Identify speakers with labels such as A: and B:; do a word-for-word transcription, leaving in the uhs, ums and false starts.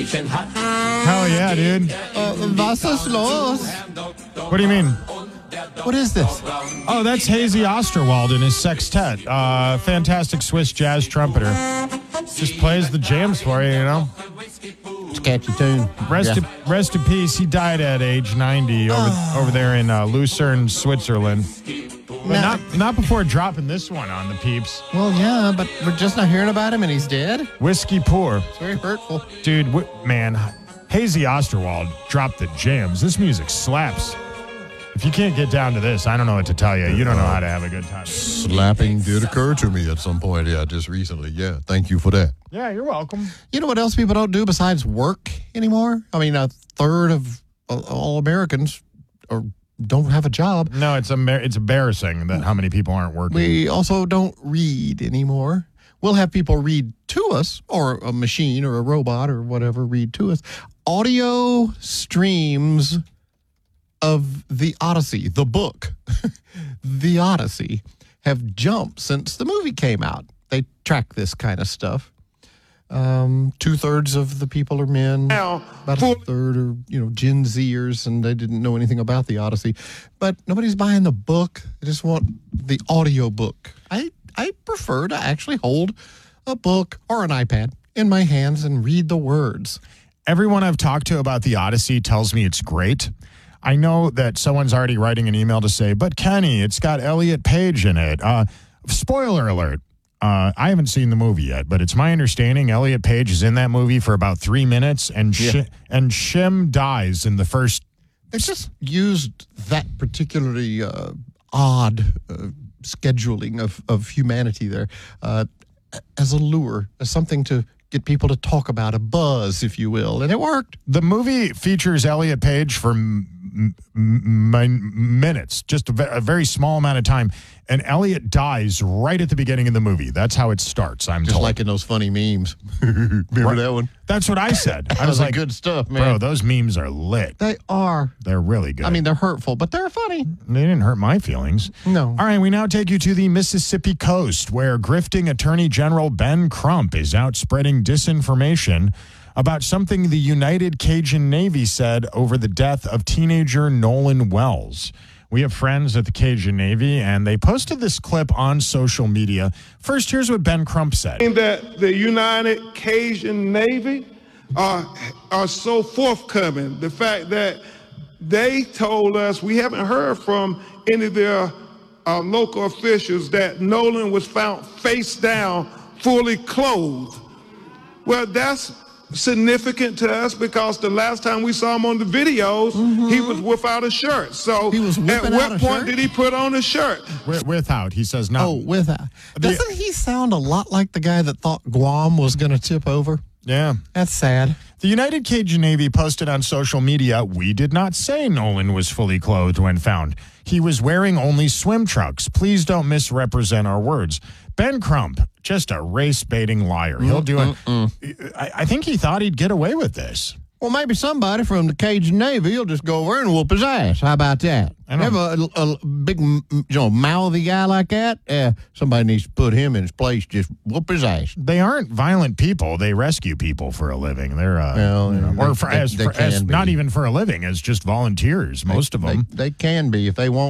A: Hell yeah, dude.
B: Uh, was ist los?
A: What do you mean?
B: What is this?
A: Oh, that's Hazy Osterwald in his sextet. Uh, fantastic Swiss jazz trumpeter. Just plays the jams for you, you know?
B: It's a catchy tune.
A: Rest,
B: Yeah.
A: in, rest in peace. He died at age ninety over, over there in uh, Lucerne, Switzerland. But
B: Now-
A: not, not before dropping this one on the peeps.
B: Well, yeah, but we're just not hearing about him and he's dead.
A: Whiskey Pour.
B: It's very hurtful.
A: Dude, wh- man, Hazy Osterwald dropped the jams. This music slaps. If you can't get down to this, I don't know what to tell you. You don't know how to have a good time.
C: Slapping did occur to me at some point, yeah, just recently. Yeah, thank you for that.
A: Yeah, you're welcome.
B: You know what else people don't do besides work anymore? I mean, a third of uh, all Americans are, don't have a job.
A: No, it's em- it's embarrassing that how many people aren't working.
B: We also don't read anymore. We'll have people read to us, or a machine or a robot or whatever read to us. Audio streams of the Odyssey, the book, the Odyssey, have jumped since the movie came out. They track this kind of stuff. Um, two thirds of the people are men. About a third are, you know, Gen Zers, and they didn't know anything about the Odyssey. But nobody's buying the book. They just want the audio book. I, I prefer to actually hold a book or an iPad in my hands and read the words.
A: Everyone I've talked to about the Odyssey tells me it's great. I know that someone's already writing an email to say, but Kenny, it's got Elliot Page in it. Uh, spoiler alert. Uh, I haven't seen the movie yet, but it's my understanding Elliot Page is in that movie for about three minutes, and
B: Yeah.
A: Sh- and Shim dies in the first.
B: They just used that particularly uh, odd uh, scheduling of, of humanity there uh, as a lure, as something to get people to talk about, a buzz, if you will, and it worked.
A: The movie features Elliot Page for m- m- m- minutes, just a, ve- a very small amount of time, and Elliot dies right at the beginning of the movie. That's how it starts, I'm
B: Just
A: told.
B: like in those funny memes. Remember
A: Right.
B: that one?
A: That's what I said. I
B: That
A: was
B: was
A: like,
B: good stuff, man.
A: bro, those memes are lit.
B: They are.
A: They're really good.
B: I mean, they're hurtful, but they're funny.
A: they didn't hurt my feelings.
B: No.
A: All right, we now take you to the Mississippi coast, where grifting Attorney General Ben Crump is out spreading disinformation about something the United Cajun Navy said over the death of teenager Nolan Wells. We have friends at the Cajun Navy, and they posted this clip on social media. First, here's what Ben Crump said.
D: That the United Cajun Navy are, are so forthcoming. The fact that they told us, we haven't heard from any of their uh, local officials, that Nolan was found face down, fully clothed. Well, that's significant to us because the last time we saw him on the videos, he was without a shirt. So
B: He was
D: at
B: whipping
D: what
B: out a
D: point
B: shirt?
D: did he put on a shirt?
A: Wi- Without, he says no.
B: Oh, with that. Doesn't he sound a lot like the guy that thought Guam was going to tip over?
A: Yeah.
B: That's sad.
A: The United Cajun Navy posted on social media, "We did not say Nolan was fully clothed when found. He was wearing only swim trunks. Please don't misrepresent our words." Ben Crump, just a race-baiting liar. He'll do it. I, I think he thought he'd get away with this.
B: Well, maybe somebody from the Cajun Navy will just go over and whoop his ass. How about that?
A: I don't-
B: Have a, a, a big, m- you know, mouthy guy like that? Yeah, somebody needs to put him in his place. Just whoop his ass.
A: They aren't violent people. They rescue people for a living. They're, uh,
B: Well,
A: you know,
B: they-
A: or for,
B: they-
A: as,
B: they
A: for, as
B: can be.
A: not even for a living, as just volunteers, most of
B: They,
A: them.
B: they can be if they want.